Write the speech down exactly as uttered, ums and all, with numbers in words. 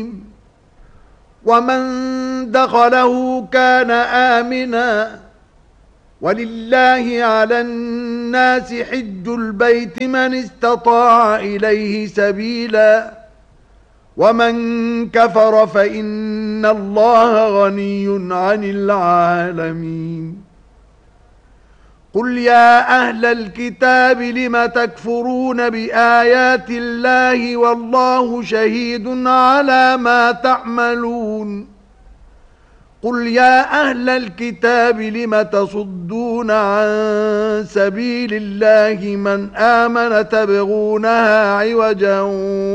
ومن دخله كان آمنا ولله على الناس حج البيت من استطاع إليه سبيلا ومن كفر فإن الله غني عن العالمين قل يا أهل الكتاب لم تكفرون بآيات الله والله شهيد على ما تعملون قل يا أهل الكتاب لم تصدون عن سبيل الله من آمن تبغونها عوجا